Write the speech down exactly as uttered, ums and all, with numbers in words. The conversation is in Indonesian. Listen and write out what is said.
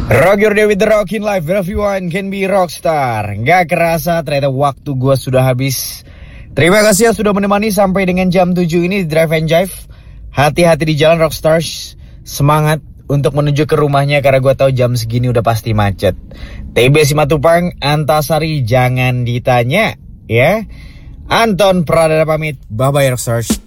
Rock your day with the Rockin' Life. Everyone can be rockstar. Gak kerasa ternyata waktu gue sudah habis. Terima kasih ya sudah menemani sampai dengan jam tujuh ini di Drive and Jive. Hati-hati di jalan Rockstars. Semangat untuk menuju ke rumahnya karena gue tahu jam segini udah pasti macet. T B Simatupang, Antasari jangan ditanya ya. Anton Pradana pamit. Bye bye Rockstars.